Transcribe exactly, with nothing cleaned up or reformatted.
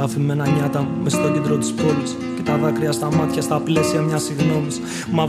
Τα αφημένα νιάτα μου μες στο κέντρο της πόλης. Και τα δάκρυα στα μάτια στα πλαίσια μιας συγγνώμης.